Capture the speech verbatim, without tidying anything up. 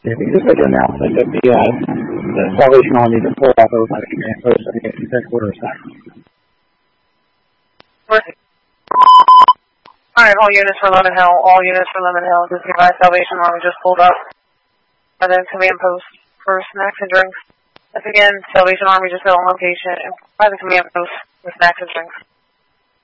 If you just make an announcement that the, uh, the Salvation Army to pull off over by the command post, I think it's headquarters. Alright, all units for Lemon Hill, all units for Lemon Hill, just nearby Salvation Army just pulled up. And then command post for snacks and drinks. Once again, Salvation Army just got on location and by the command post for snacks and drinks.